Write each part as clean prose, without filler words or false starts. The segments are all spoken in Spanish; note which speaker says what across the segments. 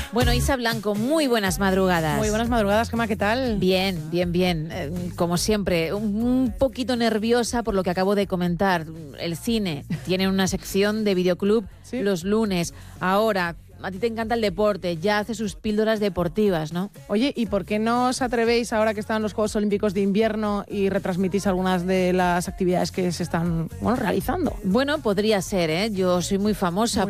Speaker 1: Bueno, Isa Blanco, muy buenas madrugadas.
Speaker 2: Muy buenas madrugadas, Gemma, ¿qué tal?
Speaker 1: Bien, bien, bien. Como siempre, un poquito nerviosa por lo que acabo de comentar. El cine tiene una sección de videoclub los lunes. Ahora, a ti te encanta el deporte, ya hace sus píldoras deportivas, ¿no?
Speaker 2: Oye, ¿y por qué no os atrevéis ahora que están los Juegos Olímpicos de Invierno y retransmitís algunas de las actividades que se están realizando?
Speaker 1: Bueno, podría ser, ¿eh? Yo soy muy famosa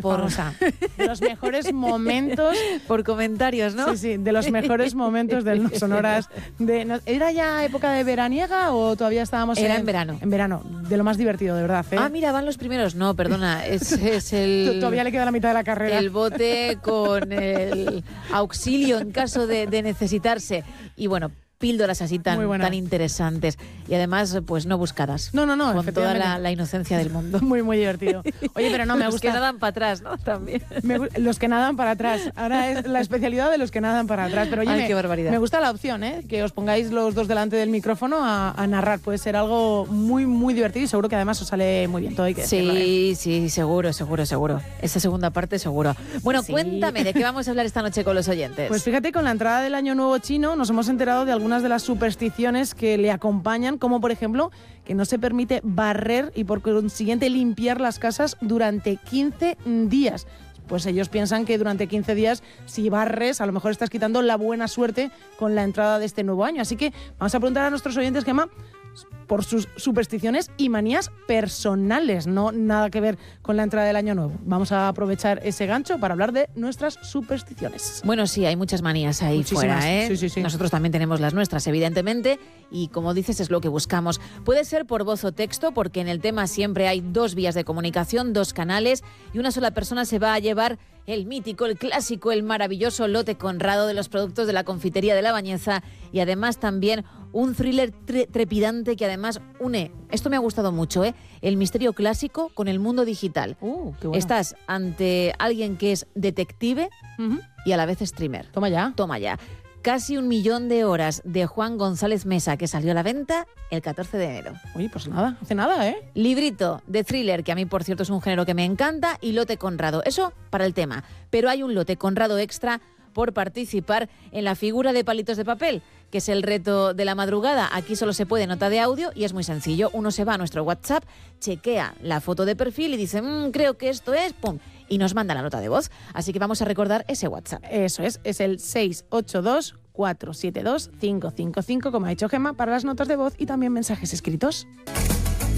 Speaker 2: de los mejores momentos.
Speaker 1: Por comentarios, ¿no?
Speaker 2: Sí, sí, de los mejores momentos del No Sonoras. ¿Era ya época de veraniega o todavía estábamos
Speaker 1: en verano?
Speaker 2: En verano, de lo más divertido, de verdad, ¿eh?
Speaker 1: Ah, mira, van los primeros. No, perdona, es el...
Speaker 2: Todavía le queda la mitad de la carrera.
Speaker 1: El bote con el auxilio en caso de necesitarse. Y bueno, píldoras así tan interesantes y además pues no buscadas.
Speaker 2: No,
Speaker 1: con toda la inocencia del mundo.
Speaker 2: Muy, muy divertido. Oye, pero no me gusta.
Speaker 1: Los que nadan para atrás, ¿no? También.
Speaker 2: Los que nadan para atrás. Ahora es la especialidad de los que nadan para atrás. Pero oye,
Speaker 1: qué barbaridad.
Speaker 2: Me gusta la opción, ¿eh? Que os pongáis los dos delante del micrófono a narrar. Puede ser algo muy, muy divertido y seguro que además os sale muy bien. Todo hay que decirlo, ¿eh?
Speaker 1: Sí, seguro. Esa segunda parte seguro. Bueno,
Speaker 2: sí.
Speaker 1: Cuéntame, ¿de qué vamos a hablar esta noche con los oyentes?
Speaker 2: Pues fíjate, con la entrada del Año Nuevo Chino nos hemos enterado de algunas de las supersticiones que le acompañan, como por ejemplo que no se permite barrer y por consiguiente limpiar las casas durante 15 días. Pues ellos piensan que durante 15 días, si barres, a lo mejor estás quitando la buena suerte con la entrada de este nuevo año. Así que vamos a preguntar a nuestros oyentes, Gemma, por sus supersticiones y manías personales, no nada que ver con la entrada del año nuevo. Vamos a aprovechar ese gancho para hablar de nuestras supersticiones.
Speaker 1: Bueno, sí, hay muchas manías ahí
Speaker 2: Muchísimas.
Speaker 1: fuera, ¿eh?
Speaker 2: Sí.
Speaker 1: Nosotros también tenemos las nuestras, evidentemente, y como dices, es lo que buscamos. Puede ser por voz o texto, porque en el tema siempre hay dos vías de comunicación, dos canales, y una sola persona se va a llevar el mítico, el clásico, el maravilloso lote Conrado de los productos de la confitería de La Bañeza, y además también un thriller trepidante que además une, esto me ha gustado mucho, el misterio clásico con el mundo digital.
Speaker 2: Qué bueno.
Speaker 1: Estás ante alguien que es detective y a la vez streamer.
Speaker 2: Toma ya.
Speaker 1: Casi 1 millón de horas de Juan González Mesa, que salió a la venta el 14 de enero.
Speaker 2: Oye, pues nada, hace nada, ¿eh?
Speaker 1: Librito de thriller, que a mí, por cierto, es un género que me encanta, y lote Conrado. Eso para el tema. Pero hay un lote Conrado extra por participar en la figura de palitos de papel, que es el reto de la madrugada. Aquí solo se puede nota de audio y es muy sencillo. Uno se va a nuestro WhatsApp, chequea la foto de perfil y dice, creo que esto es, ¡pum!, y nos manda la nota de voz. Así que vamos a recordar ese WhatsApp.
Speaker 2: Eso es el 682-472-555, como ha dicho Gemma, para las notas de voz y también mensajes escritos.